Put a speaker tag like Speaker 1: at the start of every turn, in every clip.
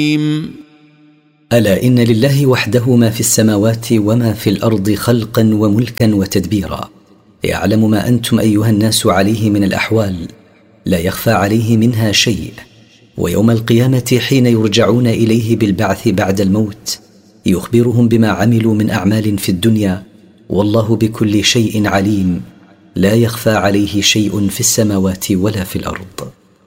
Speaker 1: ألا إن لله وحده ما في السماوات وما في الأرض خلقا وملكا وتدبيرا، يعلم ما أنتم أيها الناس عليه من الأحوال، لا يخفى عليه منها شيء. ويوم القيامة حين يرجعون إليه بالبعث بعد الموت يخبرهم بما عملوا من أعمال في الدنيا، والله بكل شيء عليم، لا يخفى عليه شيء في السماوات ولا في الأرض.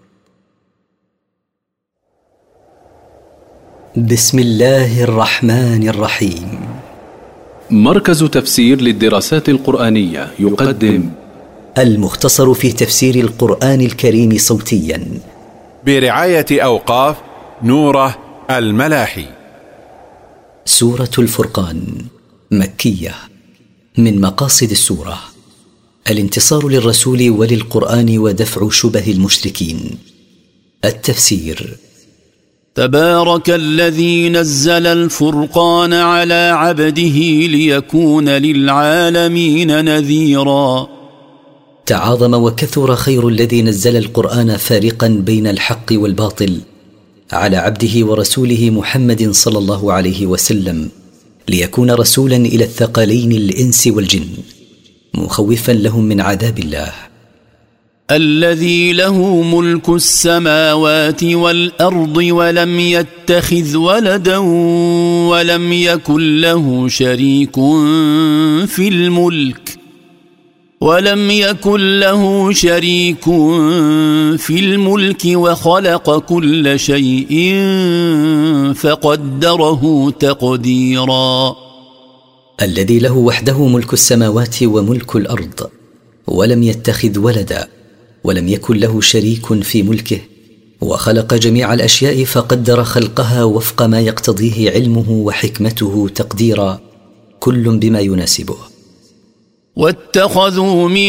Speaker 1: بسم الله الرحمن الرحيم.
Speaker 2: مركز تفسير للدراسات القرآنية يقدم
Speaker 1: المختصر في تفسير القرآن الكريم صوتيا
Speaker 3: برعاية أوقاف نوره الملاحي.
Speaker 1: سورة الفرقان مكية. من مقاصد السورة الانتصار للرسول وللقرآن ودفع شبه المشركين. التفسير:
Speaker 4: تبارك الذي نزل الفرقان على عبده ليكون للعالمين نذيرا.
Speaker 1: تعاظم وكثر خير الذي نزل القرآن فارقا بين الحق والباطل على عبده ورسوله محمد صلى الله عليه وسلم، ليكون رسولا إلى الثقلين الإنس والجن، مخوفا لهم من عذاب الله.
Speaker 4: الذي له ملك السماوات والأرض ولم يتخذ ولدا ولم يكن له شريك في الملك وخلق كل شيء فقدره تقديرا.
Speaker 1: الذي له وحده ملك السماوات وملك الأرض ولم يتخذ ولدا ولم يكن له شريك في ملكه، وخلق جميع الأشياء فقدر خلقها وفق ما يقتضيه علمه وحكمته تقديرا، كل بما يناسبه.
Speaker 4: واتخذوا من